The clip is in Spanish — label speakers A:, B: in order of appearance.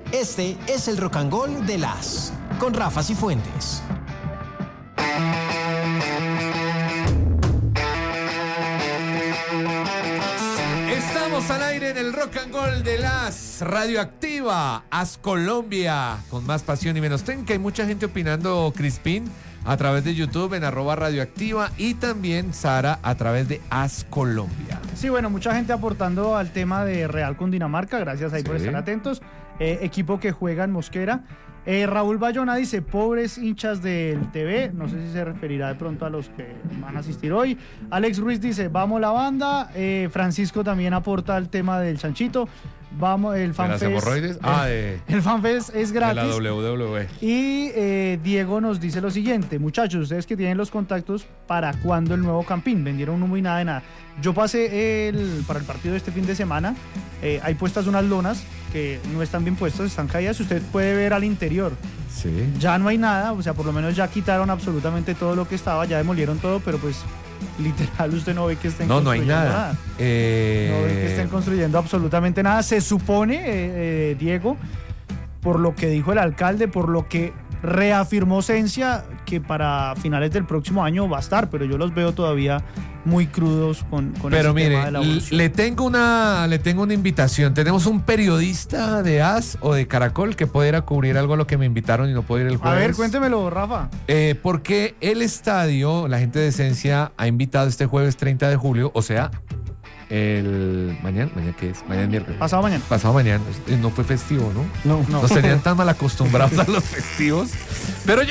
A: Este es el Rock and Roll de las con Rafa Cifuentes.
B: Estamos al aire en el Rock and Roll de las Radioactiva, As Colombia, con más pasión y menos tenca. Hay mucha gente opinando, Crispín, a través de YouTube en @radioactiva y también Sara a través de As Colombia.
C: Sí, bueno, mucha gente aportando al tema de Real Cundinamarca, gracias ahí por estar atentos. Equipo que juega en Mosquera. Raúl Bayona dice, pobres hinchas del TV, no sé si se referirá de pronto a los que van a asistir hoy. Alex Ruiz dice, vamos la banda. Francisco también aporta al tema del chanchito. Vamos, el fanfest.
B: ¿De las hemorroides?
C: El fanfest es gratis.
B: De la WWE.
C: Y Diego nos dice lo siguiente, muchachos, ustedes que tienen los contactos, ¿para cuándo el nuevo Campín? Vendieron humo y nada de nada. Yo pasé para el partido de este fin de semana, hay puestas unas lonas que no están bien puestas, están caídas, usted puede ver al interior.
B: Sí.
C: Ya no hay nada, o sea, por lo menos ya quitaron absolutamente todo lo que estaba, ya demolieron todo, pero pues literal usted no ve que estén
B: construyendo. No hay
C: nada. No ve que estén construyendo absolutamente nada. Se supone, Diego, por lo que dijo el alcalde, por lo que reafirmó Cencia, que para finales del próximo año va a estar, pero yo los veo todavía muy crudos con
B: pero
C: ese
B: mire,
C: tema de la evolución.
B: le tengo una invitación. Tenemos un periodista de AS o de Caracol que puede ir a cubrir algo a lo que me invitaron y no puedo ir el jueves.
C: A ver, cuéntemelo, Rafa.
B: Porque el estadio, la gente de Esencia ha invitado este jueves 30 de julio, o sea, ¿Mañana qué es? Mañana es miércoles.
C: Pasado mañana.
B: No fue festivo, ¿no?
C: No.
B: Nos tenían tan mal acostumbrados a los festivos. Pero